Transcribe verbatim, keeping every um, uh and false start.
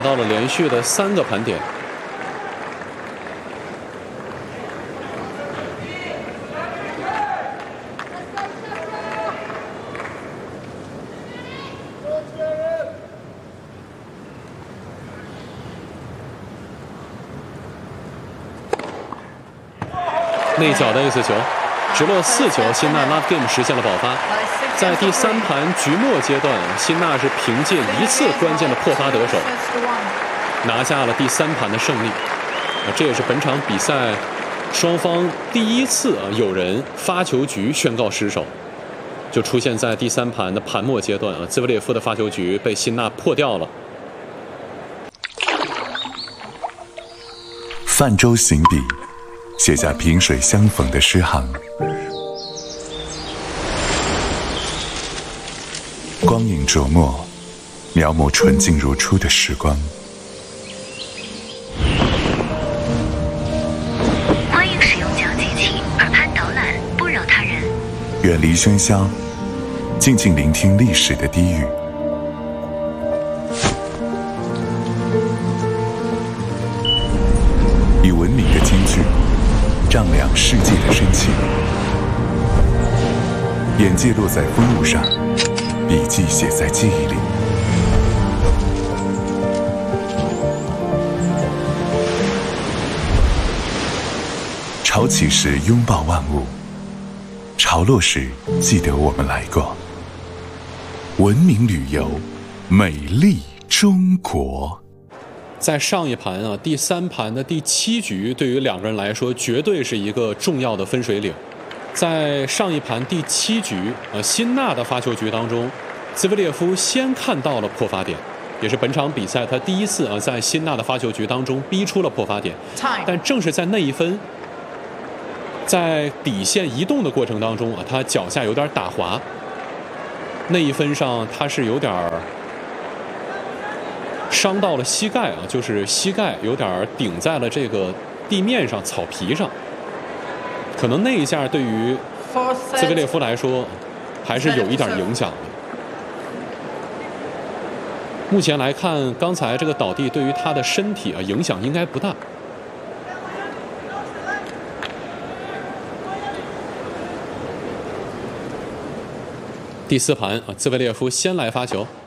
到了连续的三个盘点。内角的 ace 球，直落四球，辛纳 love game 实现了爆发。在第三盘局末阶段，辛纳是凭借一次关键的破发得手，拿下了第三盘的胜利。啊，这也是本场比赛双方第一次啊有人发球局宣告失手，就出现在第三盘的盘末阶段啊，兹维列夫的发球局被辛纳破掉了。 泛舟行笔，写下萍水相逢的诗行。光影琢磨，描摹纯净如初的时光。 欢迎使用讲机器，耳畔导览，不扰他人。 远离喧嚣，静静聆听历史的低语。以文明的金句丈量世界的深情。眼界落在风物上，笔记写在记忆里。潮起时拥抱万物，潮落时记得我们来过。文明旅游，美丽中国。 在上一盘啊，第三盘的第七局，对于两个人来说，绝对是一个重要的分水岭。在上一盘第七局，呃，辛纳的发球局当中，兹维列夫先看到了破发点，也是本场比赛他第一次啊在辛纳的发球局当中逼出了破发点。但正是在那一分，在底线移动的过程当中啊，他脚下有点打滑，那一分上他是有点伤到了膝盖啊，就是膝盖有点顶在了这个地面上草皮上。可能那一下对于兹维列夫来说还是有一点影响的。目前来看，刚才这个倒地对于他的身体啊影响应该不大。第四盘啊，兹维列夫先来发球。